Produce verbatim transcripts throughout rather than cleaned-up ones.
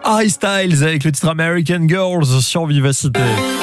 Harry Styles avec le titre American Girls sur Vivacité.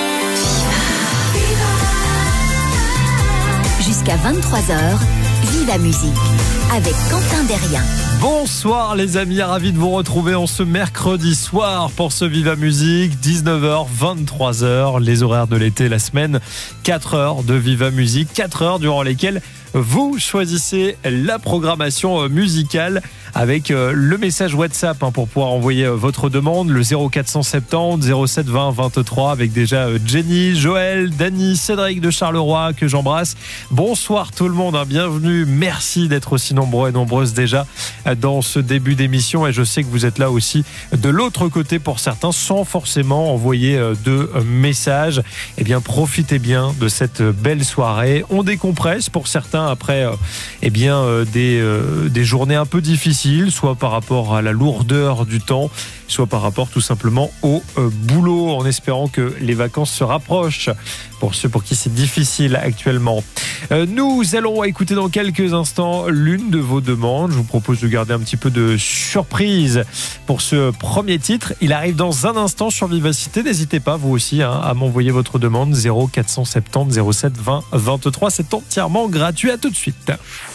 Jusqu'à vingt-trois heures, Viva Musique avec Quentin Derrien. Bonsoir les amis, ravi de vous retrouver en ce mercredi soir pour ce Viva Musique. dix-neuf heures, vingt-trois heures, les horaires de l'été, la semaine, quatre heures de Viva Musique, quatre heures durant lesquelles vous choisissez la programmation musicale avec le message WhatsApp pour pouvoir envoyer votre demande, le zéro quatre cent soixante-dix zéro sept vingt vingt-trois avec déjà Jenny, Joël, Dany, Cédric de Charleroi que j'embrasse. Bonsoir tout le monde, bienvenue, merci d'être aussi nombreux et nombreuses déjà dans ce début d'émission et je sais que vous êtes là aussi de l'autre côté pour certains sans forcément envoyer de messages. Eh bien profitez bien de cette belle soirée, on décompresse pour certains après eh bien, des, des journées un peu difficiles, soit par rapport à la lourdeur du temps, soit par rapport tout simplement au boulot, en espérant que les vacances se rapprochent pour ceux pour qui c'est difficile actuellement. Nous allons écouter dans quelques instants l'une de vos demandes. Je vous propose de garder un petit peu de surprise pour ce premier titre. Il arrive dans un instant sur Vivacité. N'hésitez pas, vous aussi, hein, à m'envoyer votre demande zéro quatre cent soixante-dix zéro sept vingt vingt-trois. C'est entièrement gratuit. À tout de suite.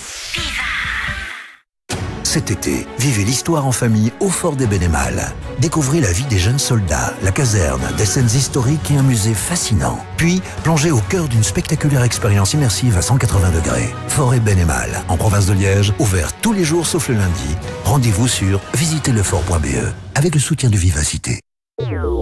Cet été, vivez l'histoire en famille au Fort des Bénémales. Découvrez la vie des jeunes soldats, la caserne, des scènes historiques et un musée fascinant. Puis, plongez au cœur d'une spectaculaire expérience immersive à cent quatre-vingts degrés. Forêt Bénémales, en province de Liège, ouvert tous les jours sauf le lundi. Rendez-vous sur visitez le fort point b e avec le soutien de Vivacité.